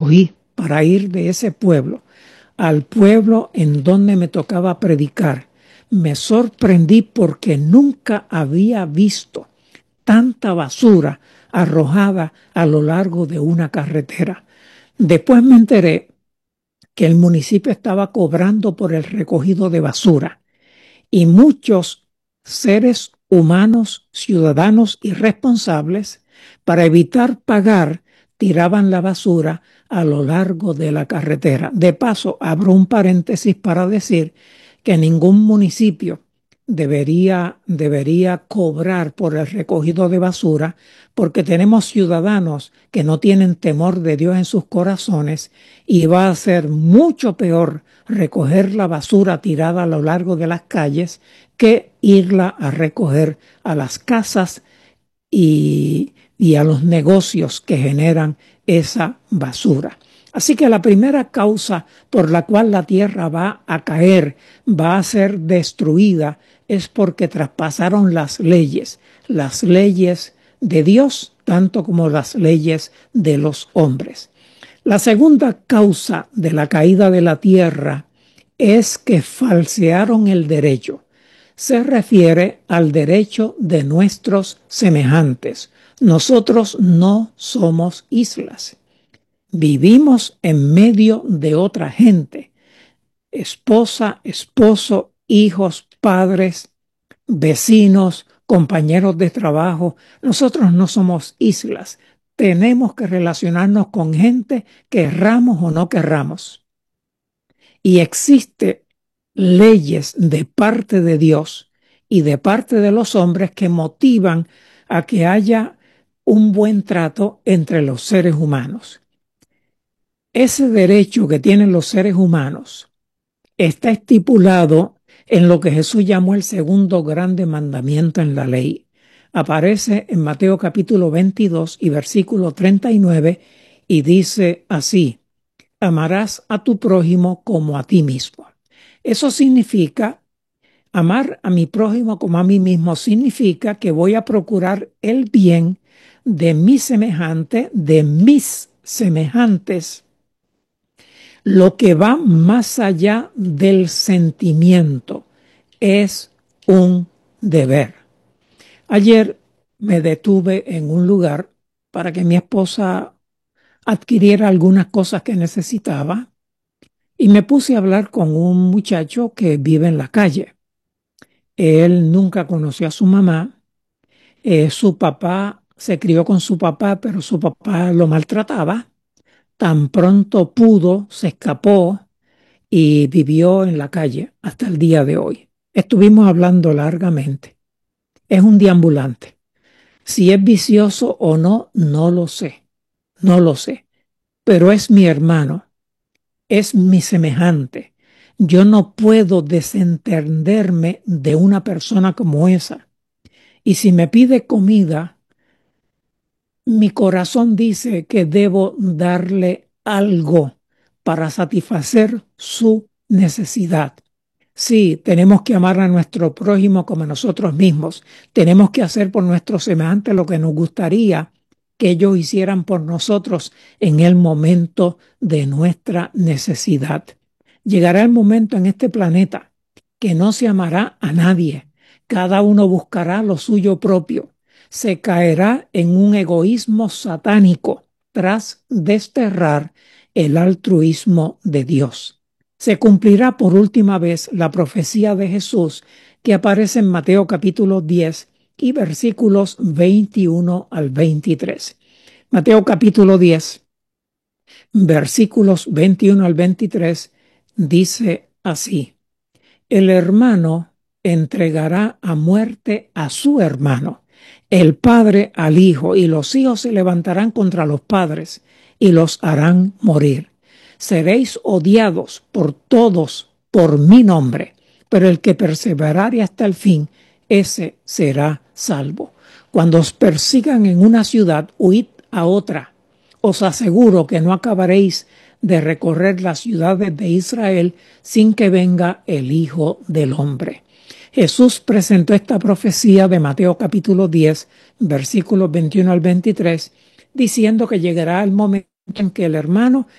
escogí para ir de ese pueblo al pueblo en donde me tocaba predicar, me sorprendí porque nunca había visto tanta basura arrojada a lo largo de una carretera. Después me enteré que el municipio estaba cobrando por el recogido de basura y muchos seres humanos, ciudadanos irresponsables, para evitar pagar, tiraban la basura a lo largo de la carretera. De paso, abro un paréntesis para decir que ningún municipio debería cobrar por el recogido de basura, porque tenemos ciudadanos que no tienen temor de Dios en sus corazones y va a ser mucho peor recoger la basura tirada a lo largo de las calles que irla a recoger a las casas y a los negocios que generan esa basura. Así que la primera causa por la cual la tierra va a caer, va a ser destruida, es porque traspasaron las leyes de Dios, tanto como las leyes de los hombres. La segunda causa de la caída de la tierra es que falsearon el derecho. Se refiere al derecho de nuestros semejantes. Nosotros no somos islas. Vivimos en medio de otra gente. Esposa, esposo, hijos, padres, vecinos, compañeros de trabajo. Nosotros no somos islas. Tenemos que relacionarnos con gente, querramos o no querramos. Y existen leyes de parte de Dios y de parte de los hombres que motivan a que haya un buen trato entre los seres humanos. Ese derecho que tienen los seres humanos está estipulado en lo que Jesús llamó el segundo grande mandamiento en la ley. Aparece en Mateo capítulo 22 y versículo 39 y dice así: amarás a tu prójimo como a ti mismo. Eso significa, amar a mi prójimo como a mí mismo significa que voy a procurar el bien de mi semejante, de mis semejantes. Lo que va más allá del sentimiento es un deber. Ayer me detuve en un lugar para que mi esposa adquiriera algunas cosas que necesitaba y me puse a hablar con un muchacho que vive en la calle. Él nunca conoció a su mamá. Su papá se crió con su papá, pero su papá lo maltrataba. Tan pronto pudo, se escapó y vivió en la calle hasta el día de hoy. Estuvimos hablando largamente. Es un deambulante. Si es vicioso o no, no lo sé. No lo sé. Pero es mi hermano. Es mi semejante. Yo no puedo desentenderme de una persona como esa. Y si me pide comida, mi corazón dice que debo darle algo para satisfacer su necesidad. Sí, tenemos que amar a nuestro prójimo como a nosotros mismos. Tenemos que hacer por nuestros semejantes lo que nos gustaría que ellos hicieran por nosotros en el momento de nuestra necesidad. Llegará el momento en este planeta que no se amará a nadie. Cada uno buscará lo suyo propio. Se caerá en un egoísmo satánico tras desterrar el altruismo de Dios. Se cumplirá por última vez la profecía de Jesús que aparece en Mateo capítulo 10 y versículos 21 al 23. Mateo capítulo 10, versículos 21 al 23 dice así: el hermano entregará a muerte a su hermano, el padre al hijo, y los hijos se levantarán contra los padres y los harán morir. Seréis odiados por todos por mi nombre, pero el que perseverare hasta el fin, ese será salvo. Cuando os persigan en una ciudad, huid a otra. Os aseguro que no acabaréis de recorrer las ciudades de Israel sin que venga el Hijo del Hombre. Jesús presentó esta profecía de Mateo capítulo 10, versículos 21 al 23, diciendo que llegará el momento en que el hermano